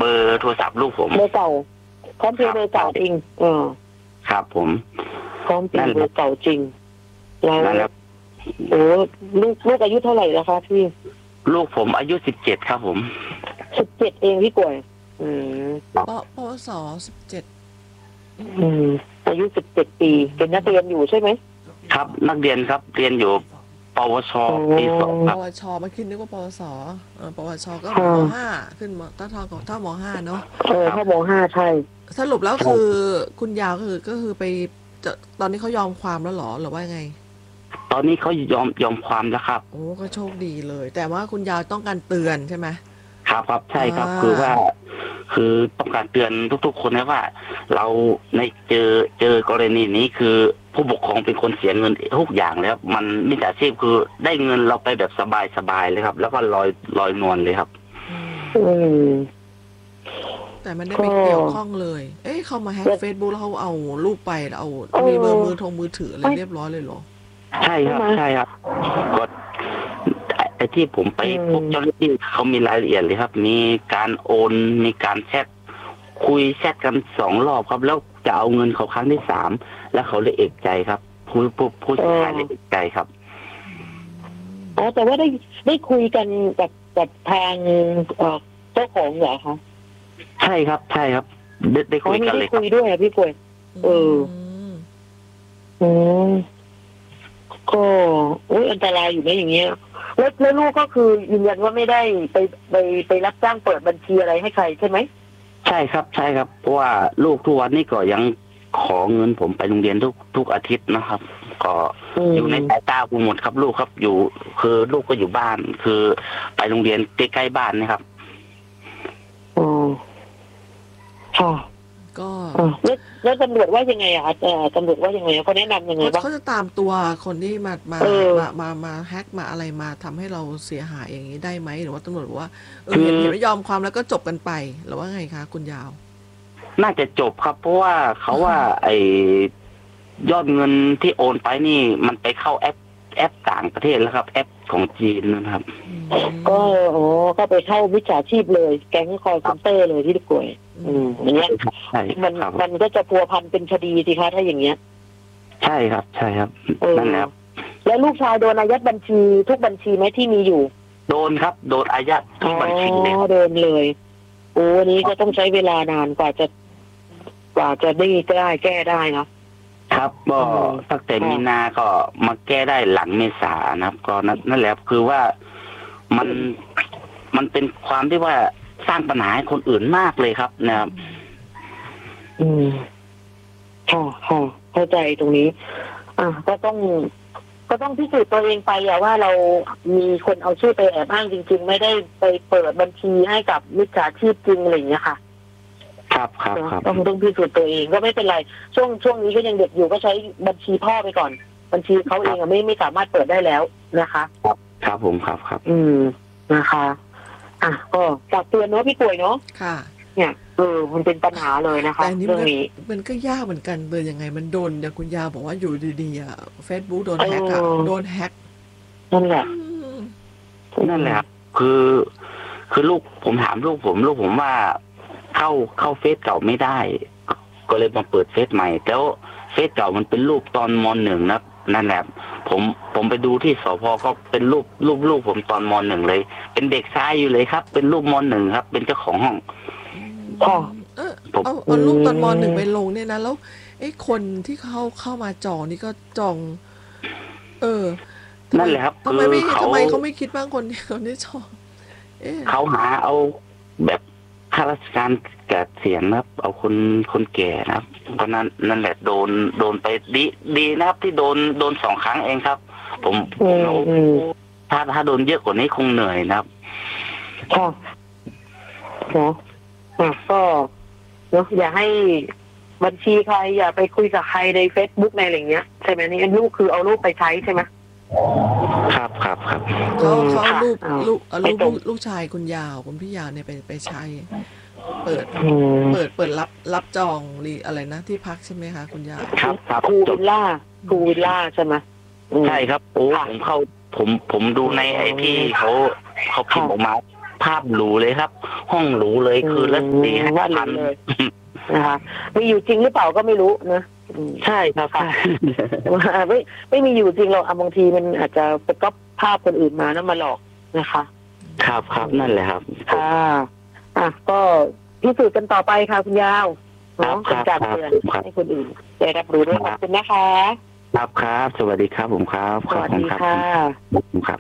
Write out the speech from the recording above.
บอร์โทรศัพท์ลูกผมเบอร์เก่าพร้อมเพย์เบอร์เก่าจริงครับผมพร้อมเพย์เบอร์เก่าจริงแล้วโอ้ลูกอายุเท่าไหร่แล้วคะพี่ลูกผมอายุ17ครับผม 17เองพี่กวยปวส17 อายุ17ปีเป็นนักเรียนอยู่ใช่ไหมครับนักเรียนครับเรียนอยู่ปวชปี2ครับปวชมันขึ้นนึกว่าปวสปวชก็ม.5 ขึ้นมาถ้าม.5 เนาะถ้าม.5 ใช่สรุปแล้วคือคุณยาวก็คือไปตอนนี้เขายอมความแล้วหรอหรือว่าไงตอนนี้เขายอมความแล้วครับโอ้ก็โชคดีเลยแต่ว่าคุณยาวต้องการเตือนใช่ไหมครับใช่ครับคือต้องการเตือนทุกๆคนนะว่าเราในเจอกรณีนี้คือผู้ปกครองเป็นคนเสียเงินทุกอย่างแล้วมันมิจฉาชีพคือได้เงินเราไปแบบสบายเลยครับแล้วก็ลอยนวลเลยครับแต่มันได้ไปเกี่ยวข้องเลยเขามาแฮกเฟซบุ๊กแล้วเขาเอารูปไปแล้วเอามีเบอร์มือถืออะไรเรียบร้อยเลยเหรอใช่ครับกดไอ้ที่ผมไปพบเจ้าหน้าที่เขามีรายละเอียดเลยครับมีการโอนมีการแชทคุยแชทกัน2 รอบครับแล้วจะเอาเงินเขาครั้งที่3แล้วเขาเลยเอกใจครับผู้เสียหายเลยเอกใจครับแต่ว่าได้คุยกันกับทางเจ้าของเหรอคะใช่ครับได้คุยกันเลยครับได้คุยด้วยพี่ป่วยก็อันตรายอยู่นะอย่างเงี้ยแล้วลูกก็คือยืนยันว่าไม่ได้ไปรับจ้างเปิดบัญชีอะไรให้ใครใช่ไหมใช่ครับเพราะว่าลูกทุกวันนี้ก็ยังขอเงินผมไปโรงเรียนทุกอาทิตย์นะครับก็อยู่ในสายตาผมหมดครับลูกครับอยู่คือลูกก็อยู่บ้านคือไปโรงเรียนใกล้ๆบ้านนะครับค่ะก็แล้วตำรวจว่ายังไงอะตำรวจว่ายังไงเขาแนะนำยังไงบ้างเขาจะตามตัวคนที่มาแฮกมาอะไรมาทำให้เราเสียหายอย่างนี้ได้ไหมหรือว่าตำรวจว่าเห็นไม่ยอมความแล้วก็จบกันไปหรือว่าไงคะคุณยาวน่าจะจบครับเพราะว่าเขาว่าไอ้ยอดเงินที่โอนไปนี่มันไปเข้าแอปต่างประเทศแล้วครับแอปของจีนนะครับก็ไปเข้าวิชาชีพเลยแก๊งคอลเซ็นเตอร์เลยที่ตะกวยอย่างเงี้ยมันก็จะพัวพันเป็นคดีสิคะถ้าอย่างเงี้ยใช่ครับนั่นแหละแล้วลูกชายโดนอายัดบัญชีทุกบัญชีไหมที่มีอยู่โดนครับโดนอายัดทุกบัญชีเลยโดนเลยอันนี้ก็ต้องใช้เวลานานกว่าจะได้แก้ได้เนาะครับก็ตั้งแต่มีนาก็มาแก้ได้หลังเมษานะครับก็นั่นแหละคือว่ามันเป็นความที่ว่าสร้างปัญหาให้คนอื่นมากเลยครับนะครับเข้าใจตรงนี้ก็ต้องพิสูจน์ตัวเองไปว่าเรามีคนเอาชื่อไปแอบอ้างจริงๆไม่ได้ไปเปิดบัญชีให้กับมิจฉาชีพจริงอะไรอย่างเงี้ยค่ะครับต้องพิสูจน์ตัวเองก็ไม่เป็นไรช่วงนี้ก็ยังเด็กอยู่ก็ใช้บัญชีพ่อไปก่อนบัญชีเขาเองไม่สามารถเปิดได้แล้วนะคะครับผมครับนะคะก็ฝากเตือนเนาะพี่ป่วยเนาะค่ะเนี่ยมันเป็นปัญหาเลยนะคะเรื่องนี้มันก็ยากเหมือนกันเลยยังไงมันโดนอย่างคุณยาบอกว่าอยู่ดีๆFacebook โดนแฮกโดนแฮกนั่นแหละครับคือลูกผมถามลูกผมว่าเข้าเฟซเก่าไม่ได้ก็เลยมาเปิดเฟซใหม่แล้วเฟซเก่ามันเป็นรูปตอนม.1นะนั่นแหละผมไปดูที่สพก็เป็นรูปลูกผมตอนม.1เลยเป็นเด็กชายอยู่เลยครับเป็นรูปม.1ครับเป็นเจ้าของห้องเอารูปตอนม.1ไปลงเนี่ยนะแล้วคนที่เข้ามาจองนี่ก็จองนั่นแหละครับทำไมเขาไม่คิดบ้างคนที่จองเขาหาเอาแบบข้าราชการเกษียณนะครับเอาคนแก่นะครับเพราะนั่นแหละโดนไปดีนะครับที่โดน2 ครั้งเองครับผมถ้าโดนเยอะกว่านี้คงเหนื่อยนะครับก็อย่าให้บัญชีใครอย่าไปคุยกับใครใน Facebook ในอะไรเงี้ยใช่ไหมนี่ลูกคือเอารูปไปใช้ใช่ไหมครับเขาลูกชายคุณยาวคุณพี่ยาวเนี่ยไปใช้เปิดรับจองอะไรนะที่พักใช่ไหมคะคุณยาวครับภูวิลล่าใช่ไหมใช่ครับผมดูในไอที่เขาพิมพ์ออกมาภาพหรูเลยครับ ห้องหรูเลยคือละ4-5 พันเลยนะคะมีอยู่จริงหรือเปล่าก็ไม่รู้นะใช่ครับไม่มีอยู่จริงหรอกบางทีมันอาจจะไปก๊อปภาพคนอื่นมาแล้วมาหลอกนะคะครับนั่นแหละครับก็พิสูจน์กันต่อไปค่ะคุณยาวเป็นการเตือนให้คนอื่นได้รับรู้ด้วยขอบคุณนะคะครับสวัสดีครับผมครับสวัสดีค่ะ